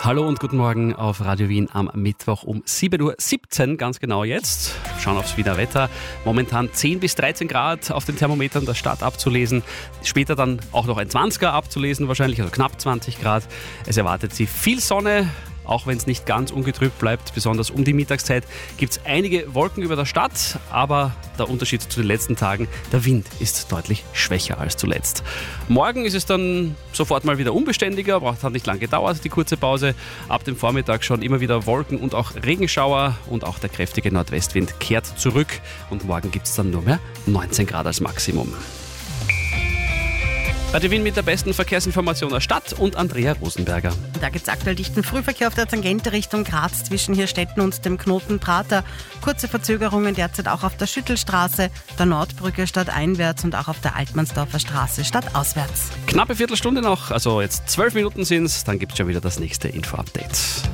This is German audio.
Hallo und guten Morgen auf Radio Wien am Mittwoch um 7.17 Uhr, ganz genau jetzt. Schauen aufs Wiener Wetter. Momentan 10 bis 13 Grad auf den Thermometern der Stadt abzulesen. Später dann auch noch ein 20er abzulesen wahrscheinlich, also knapp 20 Grad. Es erwartet Sie viel Sonne. Auch wenn es nicht ganz ungetrübt bleibt, besonders um die Mittagszeit, gibt es einige Wolken über der Stadt, aber der Unterschied zu den letzten Tagen, der Wind ist deutlich schwächer als zuletzt. Morgen ist es dann sofort mal wieder unbeständiger, hat nicht lange gedauert, die kurze Pause. Ab dem Vormittag schon immer wieder Wolken und auch Regenschauer und auch der kräftige Nordwestwind kehrt zurück und morgen gibt es dann nur mehr 19 Grad als Maximum. Radio Wien mit der besten Verkehrsinformation der Stadt und Andrea Rosenberger. Da gibt es aktuell dichten Frühverkehr auf der Tangente Richtung Graz zwischen Hirstetten und dem Knoten Prater. Kurze Verzögerungen derzeit auch auf der Schüttelstraße, der Nordbrücke stadteinwärts und auch auf der Altmannsdorfer Straße stadtauswärts. Knappe Viertelstunde noch, also jetzt 12 Minuten sind es, dann gibt es schon wieder das nächste Info-Update.